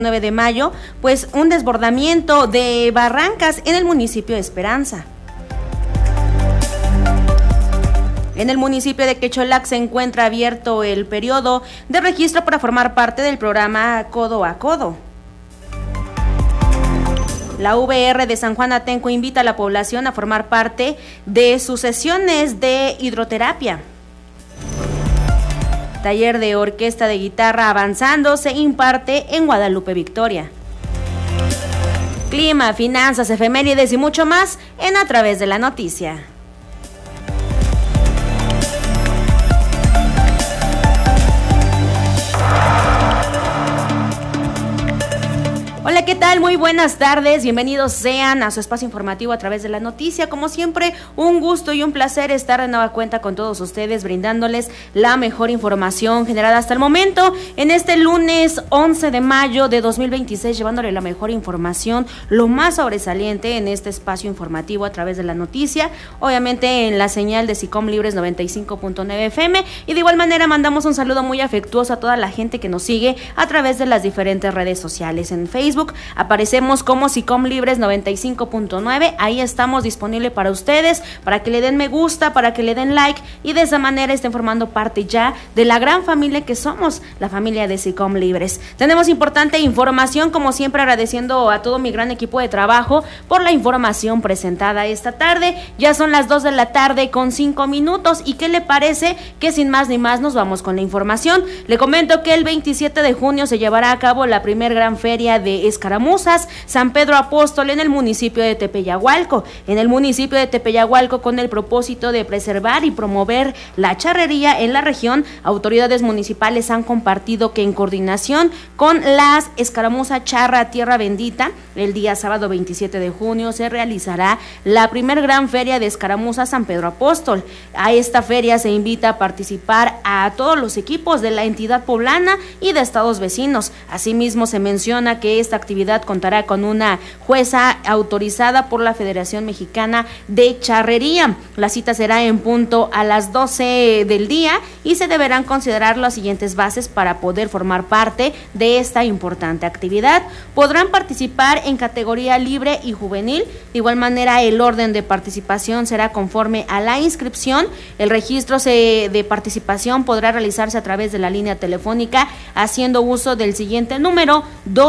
9 de mayo, pues un desbordamiento de barrancas en el municipio de Esperanza. En el municipio de Quecholac se encuentra abierto el periodo de registro para formar parte del programa Codo a Codo. La VR de San Juan Atenco invita a la población a formar parte de sus sesiones de hidroterapia. Taller de orquesta de guitarra avanzando se imparte en Guadalupe Victoria. Clima, finanzas, efemérides y mucho más en A Través de la Noticia. Hola, ¿qué tal? Muy buenas tardes, bienvenidos sean a su espacio informativo A Través de la Noticia. Como siempre, un gusto y un placer estar de nueva cuenta con todos ustedes, brindándoles la mejor información generada hasta el momento, en este lunes 11 de mayo de 2026, llevándole la mejor información, lo más sobresaliente en este espacio informativo A Través de la Noticia, obviamente en la señal de SICOM Libres 95.9 FM, y de igual manera mandamos un saludo muy afectuoso a toda la gente que nos sigue a través de las diferentes redes sociales. En Facebook aparecemos como SICOM Libres 95.9, ahí estamos disponibles para ustedes, para que le den me gusta, para que le den like y de esa manera estén formando parte ya de la gran familia que somos, la familia de SICOM Libres. Tenemos importante información, como siempre agradeciendo a todo mi gran equipo de trabajo por la información presentada esta tarde. Ya son las 2 de la tarde con 5 minutos y ¿qué le parece que sin más ni más nos vamos con la información? Le comento que el 27 de junio se llevará a cabo la primer gran feria de escaramuzas San Pedro Apóstol en el municipio de Tepeyagualco. En el municipio de Tepeyagualco, con el propósito de preservar y promover la charrería en la región, autoridades municipales han compartido que en coordinación con las escaramuzas Charra Tierra Bendita, el día sábado 27 de junio se realizará la primer gran feria de escaramuzas San Pedro Apóstol. A esta feria se invita a participar a todos los equipos de la entidad poblana y de estados vecinos. Asimismo, se menciona que esta actividad contará con una jueza autorizada por la Federación Mexicana de Charrería. La cita será en punto a las 12 del día y se deberán considerar las siguientes bases para poder formar parte de esta importante actividad. Podrán participar en categoría libre y juvenil. De igual manera, el orden de participación será conforme a la inscripción. El registro de participación podrá realizarse a través de la línea telefónica haciendo uso del siguiente número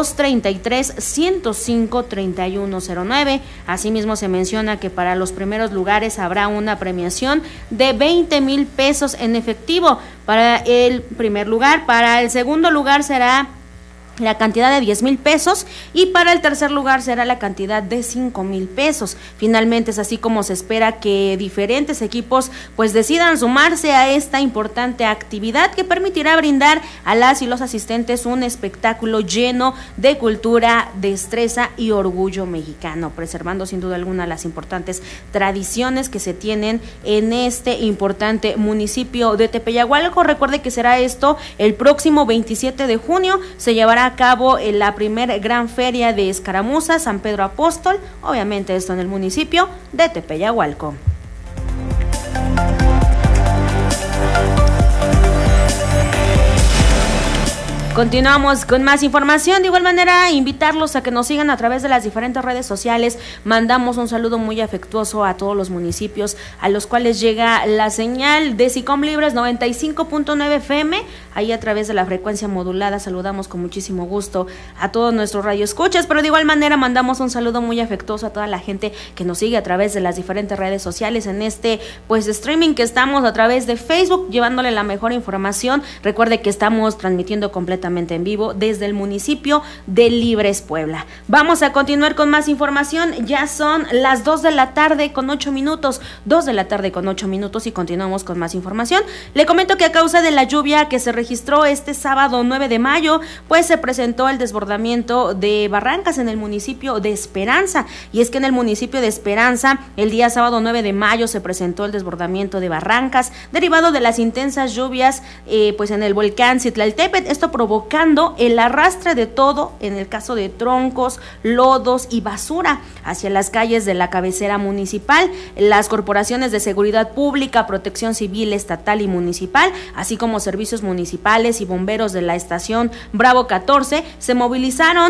233-105-3109. Asimismo, se menciona que para los primeros lugares habrá una premiación de 20,000 pesos en efectivo para el primer lugar. Para el segundo lugar será la cantidad de 10,000 pesos y para el tercer lugar será la cantidad de 5,000 pesos. Finalmente es así como se espera que diferentes equipos pues decidan sumarse a esta importante actividad que permitirá brindar a las y los asistentes un espectáculo lleno de cultura, destreza y orgullo mexicano, preservando sin duda alguna las importantes tradiciones que se tienen en este importante municipio de Tepeyagualco. Recuerde que será esto el próximo 27 de junio, se llevará a cabo la primer gran feria de escaramuzas San Pedro Apóstol, obviamente esto en el municipio de Tepeyagualco. Continuamos con más información. De igual manera, invitarlos a que nos sigan a través de las diferentes redes sociales. Mandamos un saludo muy afectuoso a todos los municipios a los cuales llega la señal de SICOM Libres 95.9 FM. Ahí a través de la frecuencia modulada saludamos con muchísimo gusto a todos nuestros radioescuchas, pero de igual manera mandamos un saludo muy afectuoso a toda la gente que nos sigue a través de las diferentes redes sociales en este pues streaming que estamos a través de Facebook, llevándole la mejor información. Recuerde que estamos transmitiendo completamente en vivo desde el municipio de Libres, Puebla. Vamos a continuar con más información. Ya son las 2 de la tarde con 8 minutos, 2 de la tarde con 8 minutos y continuamos con más información. Le comento que a causa de la lluvia que se registró este sábado 9 de mayo, pues se presentó el desbordamiento de barrancas en el municipio de Esperanza. Y es que en el municipio de Esperanza, el día sábado 9 de mayo se presentó el desbordamiento de barrancas derivado de las intensas lluvias pues en el volcán Citlaltépetl. Esto provocó provocando el arrastre de todo, en el caso de troncos, lodos y basura, hacia las calles de la cabecera municipal. Las corporaciones de seguridad pública, protección civil estatal y municipal, así como servicios municipales y bomberos de la estación Bravo 14, se movilizaron